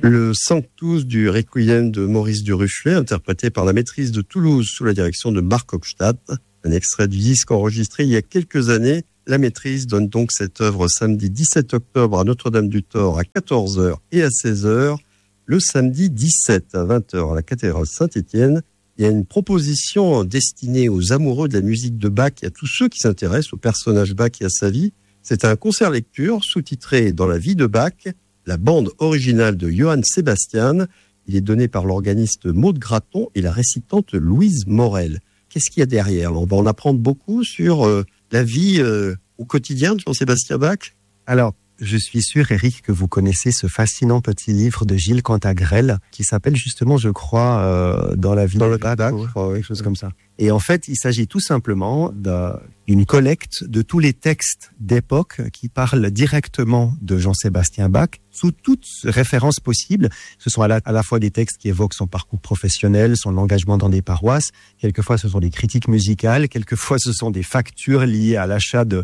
Le Sanctus du Requiem de Maurice Duruflet, interprété par la Maîtrise de Toulouse sous la direction de Marc Hochstadt. Un extrait du disque enregistré il y a quelques années. La Maîtrise donne donc cette œuvre samedi 17 octobre à Notre-Dame-du-Thor à 14h et à 16h. Le samedi 17 à 20h à la cathédrale Saint-Étienne. Il y a une proposition destinée aux amoureux de la musique de Bach et à tous ceux qui s'intéressent au personnage Bach et à sa vie. C'est un concert lecture sous-titré Dans la vie de Bach, la bande originale de Johann Sebastian. Il est donné par l'organiste Maud Graton et la récitante Louise Morel. Qu'est-ce qu'il y a derrière ? On va en apprendre beaucoup sur la vie au quotidien de Jean-Sébastien Bach. Alors, je suis sûr, Eric, que vous connaissez ce fascinant petit livre de Gilles Cantagrel qui s'appelle justement, je crois, Dans la vie de Bach, quelque chose comme ça. Et en fait, il s'agit tout simplement d'une collecte de tous les textes d'époque qui parlent directement de Jean-Sébastien Bach, sous toutes références possibles. Ce sont à la fois des textes qui évoquent son parcours professionnel, son engagement dans des paroisses. Quelquefois, ce sont des critiques musicales. Quelquefois, ce sont des factures liées à l'achat de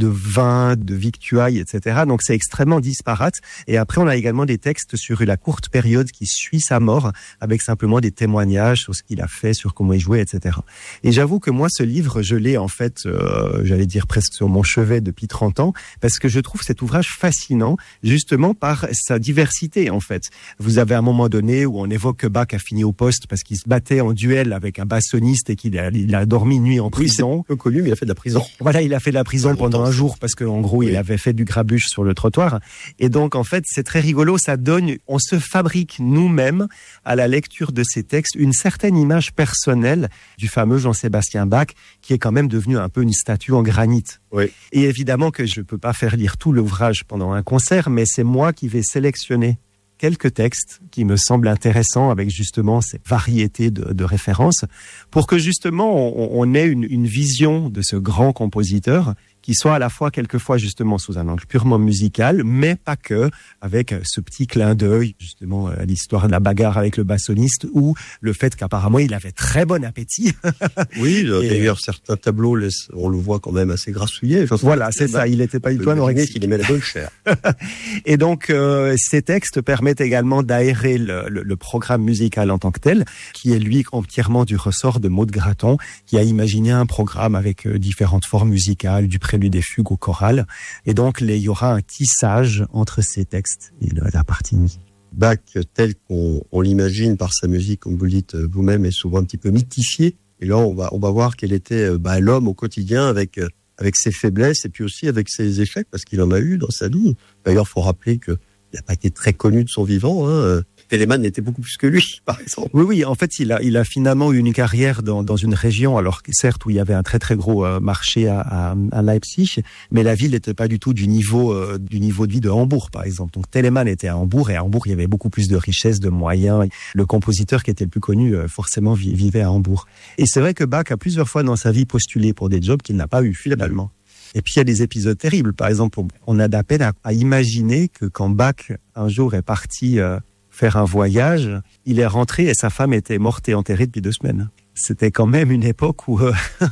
vin, de victuailles, etc. Donc, c'est extrêmement disparate. Et après, on a également des textes sur la courte période qui suit sa mort, avec simplement des témoignages sur ce qu'il a fait, sur comment il jouait, etc. Et j'avoue que moi, ce livre, je l'ai en fait, j'allais dire presque sur mon chevet depuis 30 ans, parce que je trouve cet ouvrage fascinant, justement par sa diversité, en fait. Vous avez un moment donné où on évoque que Bach a fini au poste parce qu'il se battait en duel avec un bassoniste et qu'il a dormi une nuit en prison. Oui, c'est peu connu, mais il a fait de la prison. Voilà, il a fait de la prison pendant un jour parce qu'en gros, il avait fait du grabuge sur le trottoir. Et donc, en fait, c'est très rigolo. Ça donne, on se fabrique nous-mêmes, à la lecture de ces textes, une certaine image personnelle du fameux Jean-Sébastien Bach, qui est quand même devenu un peu une statue en granit. Oui. Et évidemment que je ne peux pas faire lire tout l'ouvrage pendant un concert, mais c'est moi qui vais sélectionner quelques textes qui me semblent intéressants avec justement cette variété de références pour que justement on ait une vision de ce grand compositeur qui soit à la fois quelquefois justement sous un angle purement musical, mais pas que, avec ce petit clin d'œil justement à l'histoire de la bagarre avec le bassoniste ou le fait qu'apparemment il avait très bon appétit. Oui, d'ailleurs certains tableaux, on le voit quand même assez grassouillet. Voilà, c'est ça, il n'était pas du tout anorexique. Il aimait la bonne chair. Et donc ces textes permettent également d'aérer le programme musical en tant que tel, qui est lui entièrement du ressort de Maud Graton, qui a imaginé un programme avec différentes formes musicales, du prélude des fugues au choral. Et donc, il y aura un tissage entre ces textes et la partie musique. Bach, tel qu'on l'imagine par sa musique, comme vous le dites vous-même, est souvent un petit peu mythifié. Et là, on va voir quel était l'homme au quotidien avec ses faiblesses et puis aussi avec ses échecs, parce qu'il en a eu dans sa vie. D'ailleurs, il faut rappeler qu'il n'a pas été très connu de son vivant. Telemann était beaucoup plus que lui, par exemple. Oui, en fait, il a finalement eu une carrière dans une région, alors certes où il y avait un très très gros marché à Leipzig, mais la ville n'était pas du tout du niveau de vie de Hambourg, par exemple. Donc Telemann était à Hambourg, et à Hambourg, il y avait beaucoup plus de richesses, de moyens. Le compositeur qui était le plus connu, forcément, vivait à Hambourg. Et c'est vrai que Bach a plusieurs fois dans sa vie postulé pour des jobs qu'il n'a pas eu, finalement. Et puis il y a des épisodes terribles. Par exemple, on a de la peine à imaginer que quand Bach, un jour, est parti faire un voyage, il est rentré et sa femme était morte et enterrée depuis 2 semaines. C'était quand même une époque où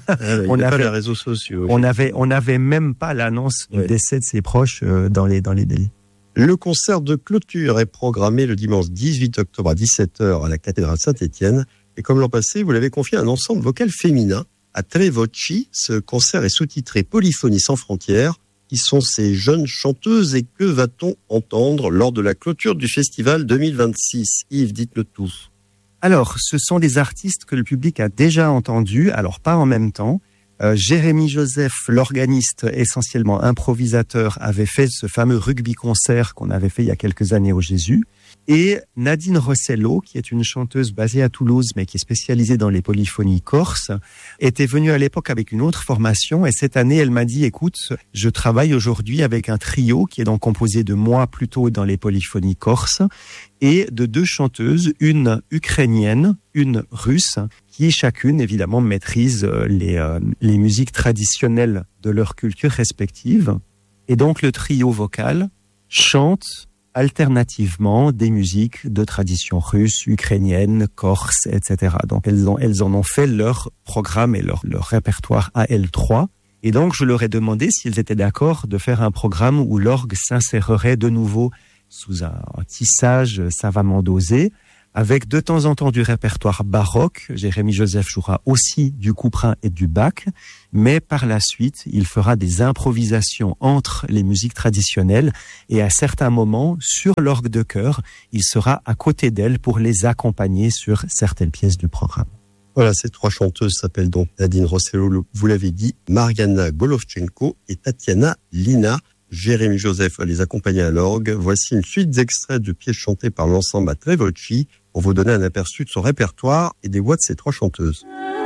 on avait les réseaux sociaux. On avait même pas l'annonce du décès de ses proches dans les délais. Le concert de clôture est programmé le dimanche 18 octobre à 17h à la cathédrale Saint-Étienne. Et comme l'an passé, vous l'avez confié à un ensemble vocal féminin à Tre Voci. Ce concert est sous-titré Polyphonie sans frontières. Qui sont ces jeunes chanteuses et que va-t-on entendre lors de la clôture du festival 2026 ? Yves, dites-le tout. Alors, ce sont des artistes que le public a déjà entendus, alors pas en même temps. Jérémy Joseph, l'organiste essentiellement improvisateur, avait fait ce fameux rugby-concert qu'on avait fait il y a quelques années au Jésus. Et Nadine Rossello, qui est une chanteuse basée à Toulouse, mais qui est spécialisée dans les polyphonies corses, était venue à l'époque avec une autre formation. Et cette année, elle m'a dit, écoute, je travaille aujourd'hui avec un trio qui est donc composé de moi plutôt dans les polyphonies corses et de 2 chanteuses, une ukrainienne, une russe, qui chacune, évidemment, maîtrise les musiques traditionnelles de leur culture respective. Et donc, le trio vocal chante alternativement des musiques de tradition russe, ukrainienne, corse, etc. Donc, elles en ont fait leur programme et leur répertoire à elles 3. Et donc, je leur ai demandé s'ils étaient d'accord de faire un programme où l'orgue s'insérerait de nouveau sous un tissage savamment dosé, avec de temps en temps du répertoire baroque. Jérémy Joseph jouera aussi du couperin et du Bach, mais par la suite, il fera des improvisations entre les musiques traditionnelles et à certains moments, sur l'orgue de chœur, il sera à côté d'elle pour les accompagner sur certaines pièces du programme. Voilà, ces 3 chanteuses s'appellent donc Nadine Rossello, vous l'avez dit, Mariana Golovchenko et Tatiana Lina. Jérémy Joseph va les accompagner à l'orgue. Voici une suite d'extraits de pièces chantées par l'ensemble à Tre Voci pour vous donner un aperçu de son répertoire et des voix de ces 3 chanteuses.